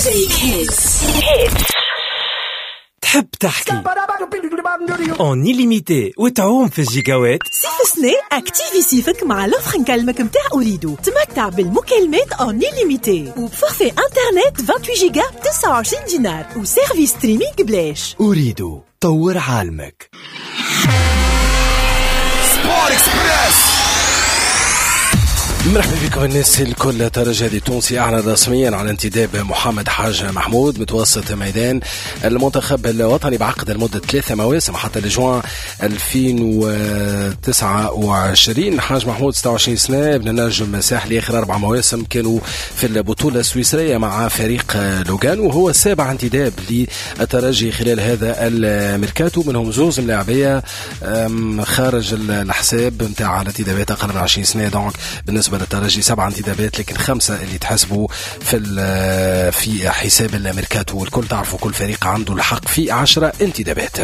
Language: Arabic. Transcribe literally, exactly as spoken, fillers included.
تحب تحكي اون إليميتي وتعوم في الجيجاوات؟ صيف سنة اكتيفي صيفك مع لوفر نكلمك متاع أريدو. تمتع بالمكالمات اون إليميتي وبفورفي انترنت ثمانية وعشرين جيجا ب تسعة وعشرين دينار وسيرفيس ستريمينغ بلاش. أريدو طور عالمك. سبور اكسبريس. مرحبا بكم الناس الكل. ترجي التونسي أعلن رسميا على انتداب محمد حاج محمود متوسط ميدان المنتخب الوطني بعقد لمدة ثلاثة مواسم حتى لجوان ألفين وتسعة وعشرين. حاج محمود ستة وعشرين سنة، ابن النجم ساحلي، آخر أربع مواسم كانوا في البطولة السويسرية مع فريق لوغان، وهو سابع انتداب للترجي خلال هذا الميركاتو، منهم زوز ملاعبية خارج الحساب نتاع الانتدابات أقل من عشرين سنة. دونك بالنسبة للترجي سبع انتدابات، لكن خمسة اللي تحسبوا في في حساب الميركاتو. والكل تعرفوا كل فريق عنده الحق في عشرة انتدابات.